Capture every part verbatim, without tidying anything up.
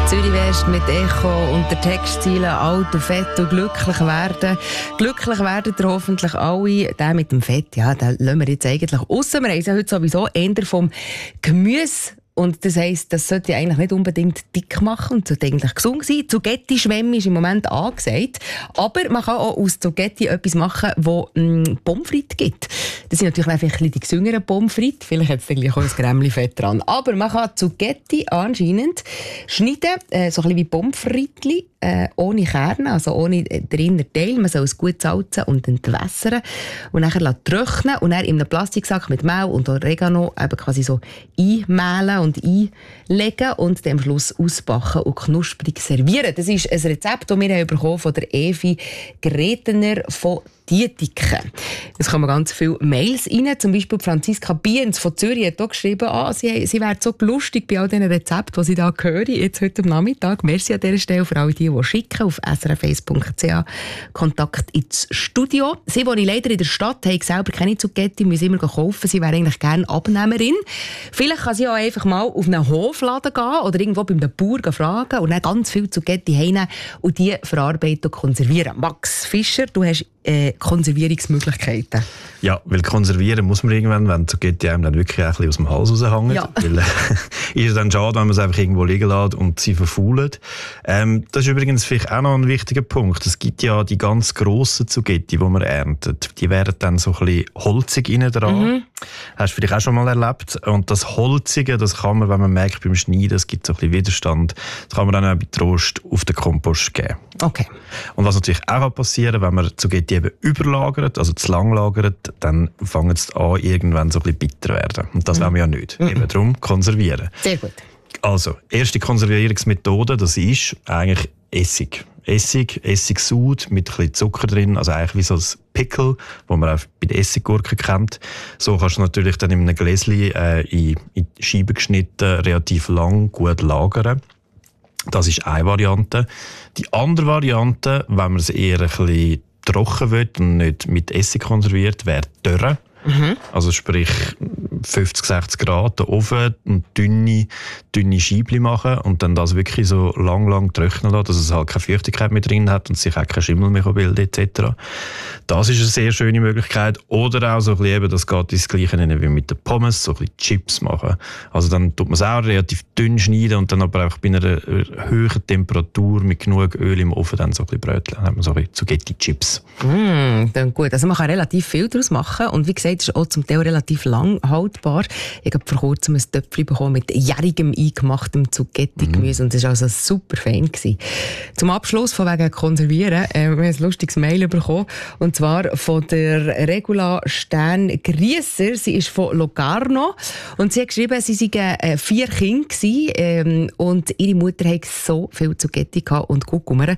Zürich West mit Echo und der Textziele alt und fett und glücklich werden. Glücklich werden ihr hoffentlich alle. Der mit dem Fett, ja, den lassen wir jetzt eigentlich aussen. Wir haben ja heute sowieso eher vom Gemüse. Und das heisst, das sollte eigentlich nicht unbedingt dick machen und sollte eigentlich gesund sein. Zucchetti-Schwemme ist im Moment angesagt. Aber man kann auch aus Zucchetti etwas machen, das mm, Pommes frites gibt. Das sind natürlich einfach ein bisschen die gesüngeren Pommes frites. Vielleicht hat es dann auch ein Grämmchen Fett dran. Aber man kann Zucchetti anscheinend schneiden, äh, so ein bisschen wie Pommes frites, äh, ohne Kerne, also ohne den inneren Teil. Man soll es gut salzen und entwässern und dann trocknen und dann in einem Plastiksack mit Mehl und Oregano eben quasi so einmehlen und einlegen und dann am Schluss ausbacken und knusprig servieren. Das ist ein Rezept, das wir haben bekommen von der Evi Gretener von Dietiken. Es kommen ganz viele Mails rein. Zum Beispiel Franziska Biens von Zürich hat auch geschrieben, ah, sie, sie wäre so lustig bei all diesen Rezepten, die sie da hören, jetzt heute am Nachmittag. Merci an dieser Stelle für alle die, die schicken auf s r f eins punkt c h Kontakt ins Studio. Sie wohnen leider in der Stadt, haben selber keine Zucchetti, müssen immer kaufen. Sie wäre eigentlich gerne Abnehmerin. Vielleicht kann sie auch einfach mal auf einen Hofladen gehen oder irgendwo bei einem Bauer fragen und dann ganz viel Zucchetti heimnehmen und die verarbeiten und konservieren. Max Fischer, du hast äh, Konservierungsmöglichkeiten. Ja, weil konservieren muss man irgendwann, wenn Zucchetti einem dann wirklich ein bisschen aus dem Hals raushängt. Ja. Weil, äh, ist es dann schade, wenn man es einfach irgendwo liegen lässt und sie verfaulen. Ähm, das ist übrigens vielleicht auch noch ein wichtiger Punkt. Es gibt ja die ganz grossen Zucchetti, die man erntet. Die werden dann so ein bisschen holzig innen dran. Mhm. Hast du vielleicht auch schon mal erlebt. Und das Holzige, das kann man, wenn man merkt beim Schneiden, es gibt so ein bisschen Widerstand, das kann man dann auch bei Trost auf den Kompost geben. Okay. Und was natürlich auch passieren kann, wenn man Zucchetti eben überlagert, also zu lang lagert, dann fangen sie an, irgendwann so ein bisschen bitter werden. Und das mhm. wollen wir ja nicht. Mhm. Eben darum konservieren. Sehr gut. Also, erste Konservierungsmethode, das ist eigentlich Essig. Essig, Essigsud mit ein bisschen Zucker drin, also eigentlich wie so ein Pickle, das man auch bei den Essiggurken kennt. So kannst du natürlich dann in einem Gläschen äh, in, in Scheiben geschnitten, relativ lang, gut lagern. Das ist eine Variante. Die andere Variante, wenn man es eher ein bisschen trocken will und nicht mit Essig konserviert, wäre Dörre. Mhm. Also sprich fünfzig, sechzig Grad den Ofen und dünne, dünne Scheibchen machen und dann das wirklich so lang, lang trocknen lassen, dass es halt keine Feuchtigkeit mehr drin hat und sich auch kein Schimmel mehr bilden et cetera. Das ist eine sehr schöne Möglichkeit. Oder auch so ein bisschen eben, das geht ins Gleiche wie mit den Pommes, so ein bisschen Chips machen. Also dann tut man es auch relativ dünn schneiden und dann aber auch bei einer höheren Temperatur mit genug Öl im Ofen dann so ein bisschen bröteln. Dann hat man so ein bisschen Zucchetti-Chips. Mm, dann gut. Also man kann relativ viel daraus machen und wie gesagt, ist auch zum Teil relativ lang haltbar. Ich habe vor kurzem ein Töpfchen bekommen mit jährigem eingemachtem Zucchetti-Gemüse mm. und das war also super fein gewesen. Zum Abschluss von wegen Konservieren, äh, wir haben ein lustiges Mail bekommen und zwar von der Regula Stern-Griesser. Sie ist von Locarno und sie hat geschrieben, sie seien äh, vier Kinder gewesen, ähm, und ihre Mutter hatte so viel Zucchetti und Kurkuma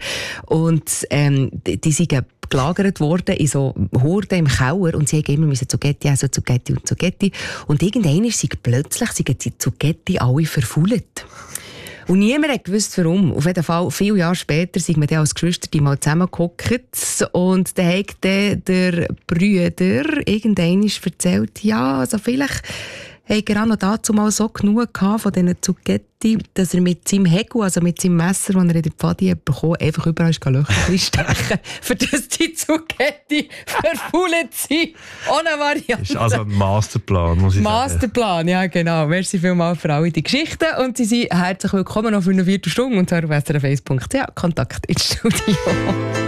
und ähm, die, die seien gelagert worden in so Horden im Keller und sie haben immer Zucchetti, also Zucchetti und Zucchetti. Und irgendwann ist sie plötzlich sind die Zucchetti alle verfault. Und niemand hat gewusst, warum. Auf jeden Fall, viele Jahre später sind wir dann als Geschwister mal zusammengehockt und dann hat dann der Brüder irgendwann erzählt, ja, also vielleicht hat er auch noch dazu mal so genug gehabt von diesen Zucchetti, dass er mit seinem Hegel, also mit seinem Messer, das er in der Pfadi bekommen hat, einfach überall Löcher stechen, für das die Zucchetti verfault sind. Ohne Variante. Das ist also ein Masterplan, muss ich Masterplan, sagen. Masterplan, ja genau. Merci vielmals für alle die Geschichten und Sie sind herzlich willkommen noch für eine Viertelstunde und zwar auf s r f eins punkt c h Kontakt ins Studio.